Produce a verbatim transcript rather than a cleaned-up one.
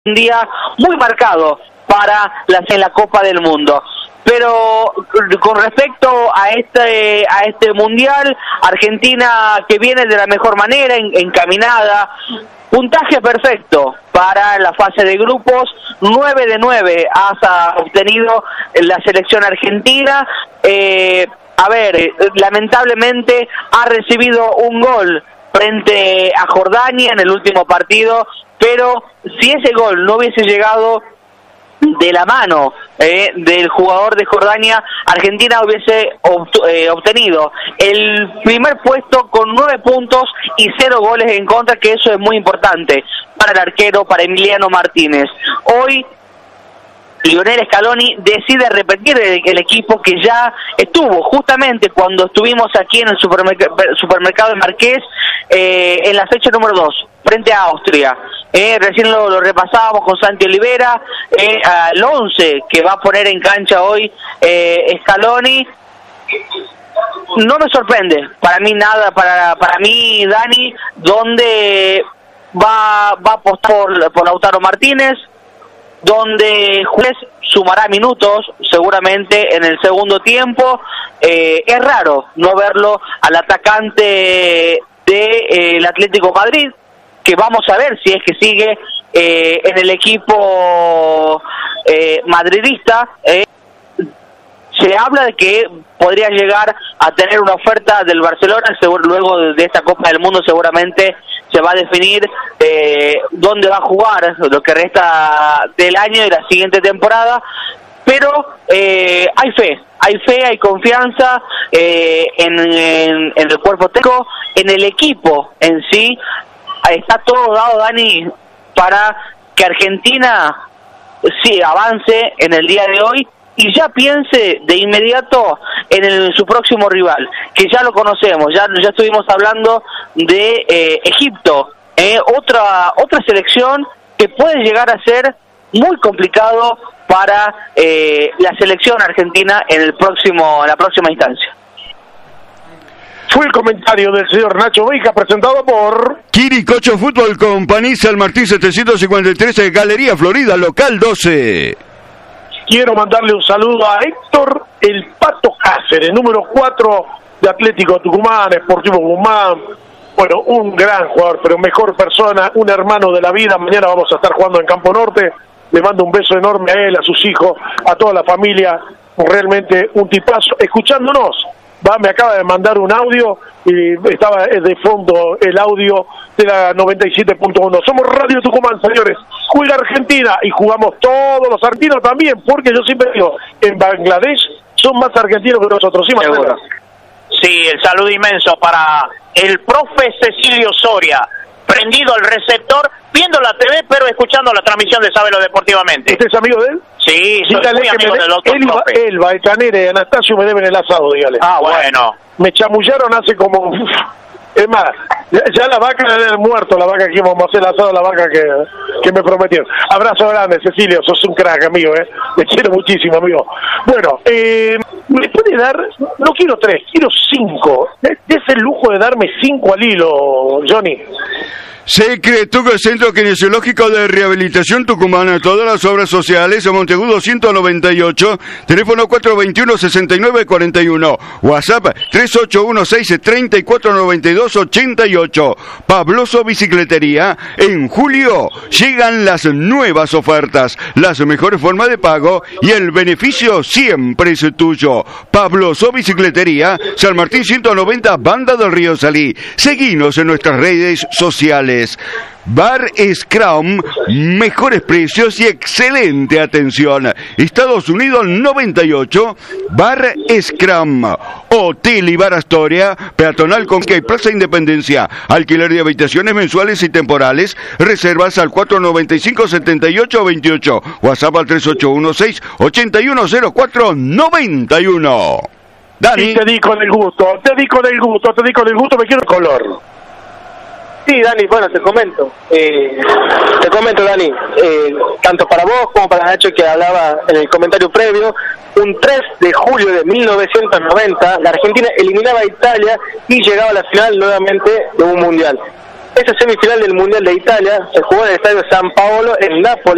un día muy marcado para la, en la Copa del Mundo. Pero con respecto a este a este mundial, Argentina que viene de la mejor manera, en, encaminada, puntaje perfecto para la fase de grupos, nueve de nueve ha obtenido la selección argentina. Eh, a ver, lamentablemente ha recibido un gol frente a Jordania en el último partido, pero si ese gol no hubiese llegado de la mano eh, del jugador de Jordania, Argentina hubiese obt eh, obtenido el primer puesto con nueve puntos y cero goles en contra, que eso es muy importante para el arquero, para Emiliano Martínez. Hoy Lionel Scaloni decide repetir el, el equipo que ya estuvo justamente cuando estuvimos aquí en el supermerc supermercado de Marqués eh, en la fecha número dos, frente a Austria. Eh, recién lo, lo repasábamos con Santi Olivera, eh, al once que va a poner en cancha hoy eh, Scaloni. No me sorprende, para mí nada, para para mí Dani, donde va, va a apostar por, por Lautaro Martínez, donde Juez sumará minutos seguramente en el segundo tiempo. Eh, es raro no verlo al atacante del eh, Atlético Madrid, que vamos a ver si es que sigue eh, en el equipo eh, madridista. Eh, se habla de que podría llegar a tener una oferta del Barcelona, seguro, luego de esta Copa del Mundo seguramente se va a definir eh, dónde va a jugar lo que resta del año y la siguiente temporada, pero eh, hay fe, hay fe, hay confianza eh, en, en, en el cuerpo técnico, en el equipo en sí. Está todo dado, Dani, para que Argentina sí avance en el día de hoy y ya piense de inmediato en, el, en su próximo rival, que ya lo conocemos, ya ya estuvimos hablando de eh, Egipto, eh, otra otra selección que puede llegar a ser muy complicado para eh, la selección argentina en el próximo en la próxima instancia. Fue el comentario del señor Nacho Veiga, presentado por Quiricocho Fútbol Company, San Martín setecientos cincuenta y tres, Galería Florida, local doce. Quiero mandarle un saludo a Héctor El Pato Cáceres, número cuatro de Atlético Tucumán, Sportivo Guzmán. Bueno, un gran jugador, pero mejor persona, un hermano de la vida. Mañana vamos a estar jugando en Campo Norte. Le mando un beso enorme a él, a sus hijos, a toda la familia. Realmente un tipazo. Escuchándonos. Va, me acaba de mandar un audio y estaba de fondo el audio de la noventa y siete punto uno. Somos Radio Tucumán, señores. Juega Argentina y jugamos todos los argentinos también, porque yo siempre digo, en Bangladesh son más argentinos que nosotros. ¿Sí, Marcelo? Sí, el saludo inmenso para el profe Cecilio Soria, prendido al receptor, viendo la T V, pero escuchando la transmisión de Sabelo Deportivamente. ¿Usted es amigo de él? Sí, soy dígale muy amigo del doctor él, profe. Él, Balcanera y Anastasio me deben el asado, dígale. Ah, bueno. Me chamullaron hace como... Uf, es más, ya, ya la vaca era muerto, la vaca que íbamos a hacer el asado, la vaca que, que me prometieron. Abrazo grande, Cecilio, sos un crack, amigo, ¿eh? Te quiero muchísimo, amigo. Bueno, eh, ¿me puede dar? No quiero tres, quiero cinco. ¿Es el lujo de darme cinco al hilo, Johnny? Secretuco, Centro Kinesiológico de Rehabilitación Tucumana, todas las obras sociales, en Monteagudo ciento noventa y ocho, teléfono cuatro veintiuno, sesenta y nueve cuarenta y uno, WhatsApp tres ocho uno seis, treinta y cuatro noventa y dos, ochenta y ocho. Pabloso Bicicletería, en julio llegan las nuevas ofertas, las mejores formas de pago y el beneficio siempre es tuyo. Pabloso Bicicletería, San Martín ciento noventa, Banda del Río Salí. Seguinos en nuestras redes sociales. Bar Scrum, mejores precios y excelente atención. Estados Unidos noventa y ocho, Bar Scrum. Hotel y Bar Astoria, peatonal con que Plaza Independencia. Alquiler de habitaciones mensuales y temporales. Reservas al cuatro noventa y cinco, setenta y ocho veintiocho. WhatsApp al tres ocho uno seis, ochenta y uno cero cuatro noventa y uno. Dani. Y te di con el gusto, te di con el gusto, te di con el gusto, me quiero el color. Sí, Dani, bueno, te comento, eh, te comento, Dani, eh, tanto para vos como para Nacho, que hablaba en el comentario previo, un tres de julio de mil novecientos noventa, la Argentina eliminaba a Italia y llegaba a la final nuevamente de un mundial. Esa semifinal del mundial de Italia se jugó en el estadio San Paolo, en Nápoles.